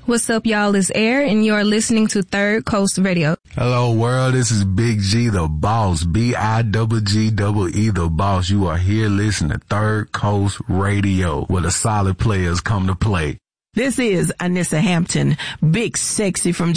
What's up, y'all? It's Air, and you're listening to Third Coast Radio. Hello, world. This is Big G, the boss. B-I-G-G-E, the boss. You are here listening to Third Coast Radio, where the solid players come to play. This is Anissa Hampton, Big Sexy from